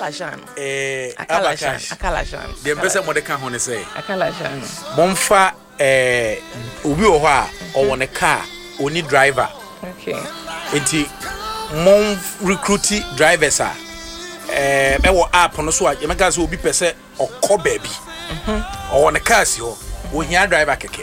Akalashan. Akalashan. The best what they can honey say. Akalashan. Monfa ubi oha or one a car, only driver. Okay. Enti mon recruit drivers are. Ewo app on so you make us will be per se or call baby. Or on a car, you will hear driver keke.